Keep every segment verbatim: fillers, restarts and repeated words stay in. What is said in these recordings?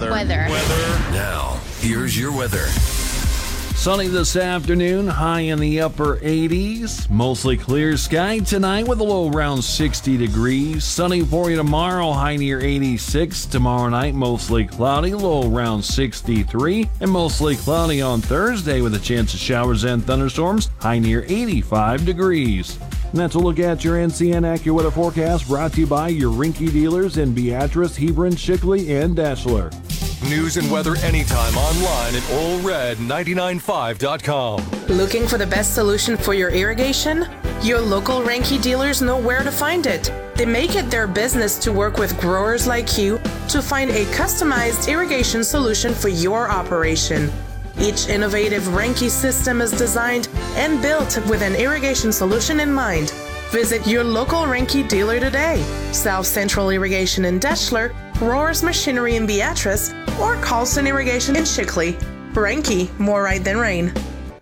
Weather. Weather. Weather. Now, here's your weather. Sunny this afternoon, high in the upper eighties. Mostly clear sky tonight with a low around sixty degrees. Sunny for you tomorrow, high near eighty-six. Tomorrow night, mostly cloudy, low around sixty-three. And mostly cloudy on Thursday with a chance of showers and thunderstorms, high near eighty-five degrees. And that's a look at your N C N AccuWeather forecast, brought to you by your Rinky dealers in Beatrice, Hebron, Shickley, and Deshler. News and weather anytime online at Ole Red nine nine five dot com. Looking for the best solution for your irrigation? Your local Ranky dealers know where to find it. They make it their business to work with growers like you to find a customized irrigation solution for your operation. Each innovative Ranky system is designed and built with an irrigation solution in mind. Visit your local Ranky dealer today. South Central Irrigation in Deshler, Roars Machinery in Beatrice, or Carlson Irrigation in Shickley. Ranky, more right than rain.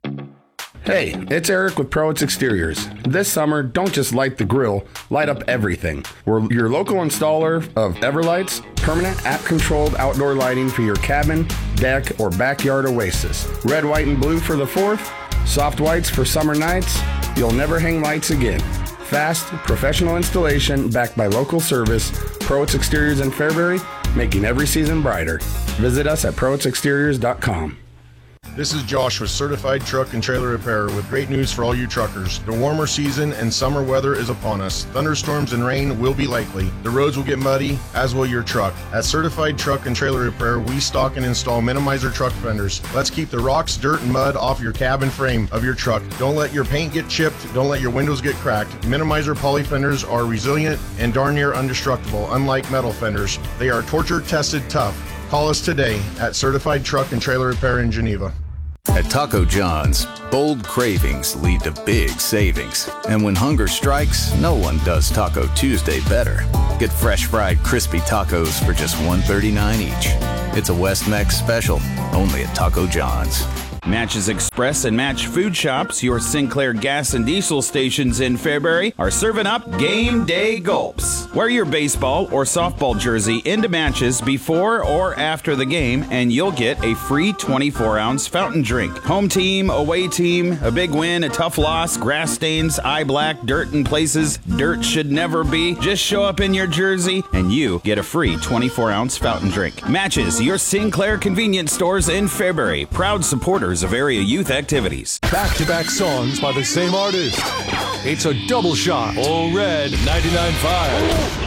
Hey, it's Eric with Prowitz Exteriors. This summer, don't just light the grill, light up everything. We're your local installer of Everlights, permanent app-controlled outdoor lighting for your cabin, deck, or backyard oasis. Red, white, and blue for the fourth, soft whites for summer nights. You'll never hang lights again. Fast, professional installation backed by local service. Prowitz Exteriors in Fairbury, making every season brighter. Visit us at prowitz exteriors dot com. This is Josh with Certified Truck and Trailer Repair with great news for all you truckers. The warmer season and summer weather is upon us. Thunderstorms and rain will be likely. The roads will get muddy, as will your truck. At Certified Truck and Trailer Repair, we stock and install Minimizer truck fenders. Let's keep the rocks, dirt, and mud off your cab and frame of your truck. Don't let your paint get chipped. Don't let your windows get cracked. Minimizer poly fenders are resilient and darn near indestructible, unlike metal fenders. They are torture-tested tough. Call us today at Certified Truck and Trailer Repair in Geneva. At Taco John's, bold cravings lead to big savings. And when hunger strikes, no one does Taco Tuesday better. Get fresh fried crispy tacos for just one thirty-nine each. It's a West Mex special, only at Taco John's. Matches Express and Match Food Shops, your Sinclair gas and diesel stations in Fairbury, are serving up game day gulps. Wear your baseball or softball jersey into Matches before or after the game, and you'll get a free twenty-four ounce fountain drink. Home team, away team, a big win, a tough loss, grass stains, eye black, dirt in places dirt should never be. Just show up in your jersey, and you get a free twenty-four ounce fountain drink. Matches, your Sinclair convenience stores in Fairbury, proud supporters of area youth activities. Back-to-back songs by the same artist. It's a double shot. Ole Red ninety-nine point five.